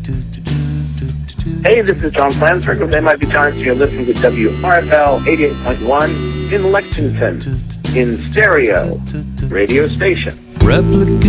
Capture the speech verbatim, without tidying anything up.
Hey, this is John Flansburgh with M I B Times. You're listening to W R F L eighty-eight point one in Lexington, in stereo radio station. Replicant